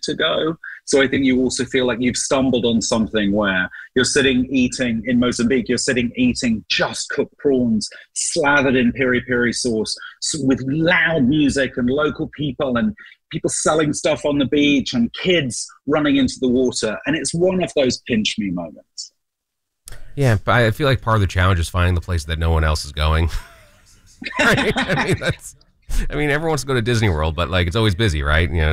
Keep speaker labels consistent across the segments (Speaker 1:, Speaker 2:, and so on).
Speaker 1: to go. So I think you also feel like you've stumbled on something where you're sitting eating in Mozambique, you're sitting eating just cooked prawns, slathered in piri-piri sauce with loud music and local people and people selling stuff on the beach and kids running into the water. And it's one of those pinch me moments.
Speaker 2: Yeah, but I feel like part of the challenge is finding the place that no one else is going. Right? I mean, everyone wants to go to Disney World, but like it's always busy, right? You know,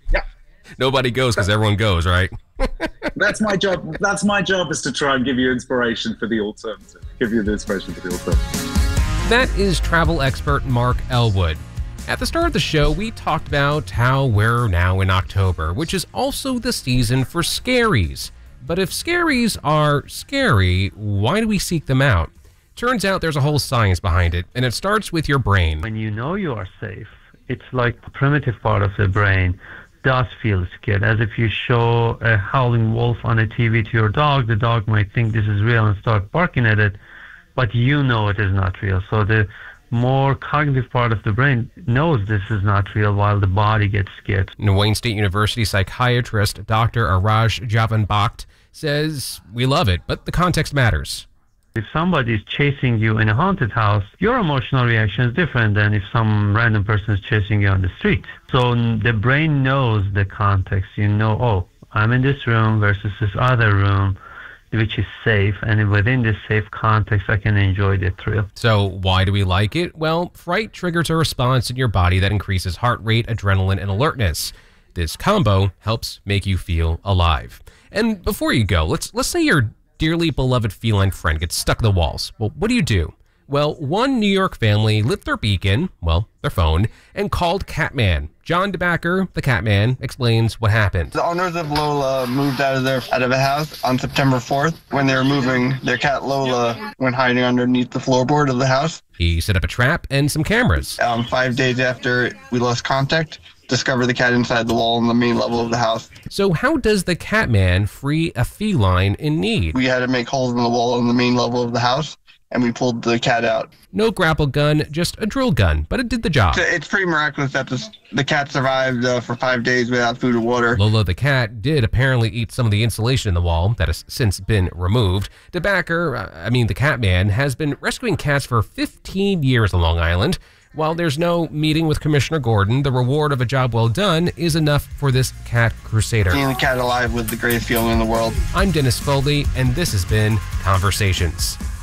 Speaker 2: nobody goes because everyone goes, right?
Speaker 1: That's my job. That's my job, is to try and give you inspiration for the alternative. Give you the inspiration for the alternative.
Speaker 2: That is travel expert Mark Elwood. At the start of the show, we talked about how we're now in October, which is also the season for scaries. But if scaries are scary, why do we seek them out? Turns out there's a whole science behind it, and it starts with your brain.
Speaker 3: When you know you are safe, it's like the primitive part of the brain does feel scared. As if you show a howling wolf on a TV to your dog, the dog might think this is real and start barking at it, but you know it is not real. So the more cognitive part of the brain knows this is not real while the body gets scared.
Speaker 2: And Wayne State University psychiatrist Dr. Araj Javanbakht says, we love it, but the context matters.
Speaker 3: If somebody is chasing you in a haunted house, your emotional reaction is different than if some random person is chasing you on the street. So the brain knows the context. You know, oh, I'm in this room versus this other room, which is safe, and within this safe context, I can enjoy the thrill.
Speaker 2: So why do we like it? Well, fright triggers a response in your body that increases heart rate, adrenaline, and alertness. This combo helps make you feel alive. And before you go, let's say your dearly beloved feline friend gets stuck in the walls. Well, what do? Well, one New York family lit their beacon, well, their phone, and called Catman. John DeBacker, the Catman, explains what happened.
Speaker 4: The owners of Lola moved out of a house on September 4th. When they were moving, their cat Lola went hiding underneath the floorboard of the house.
Speaker 2: He set up a trap and some cameras.
Speaker 4: 5 days after we lost contact, discovered the cat inside the wall on the main level of the house.
Speaker 2: So how does the Catman free a feline in need?
Speaker 4: We had to make holes in the wall on the main level of the house, and we pulled the cat out.
Speaker 2: No grapple gun, just a drill gun, but it did the job.
Speaker 4: It's pretty miraculous that the cat survived for 5 days without food or water.
Speaker 2: Lola the cat did apparently eat some of the insulation in the wall that has since been removed. DeBacker, the Catman, has been rescuing cats for 15 years on Long Island. While there's no meeting with Commissioner Gordon, the reward of a job well done is enough for this cat crusader.
Speaker 4: Seeing the cat alive was the greatest feeling in the world.
Speaker 2: I'm Dennis Foley, and this has been Conversations.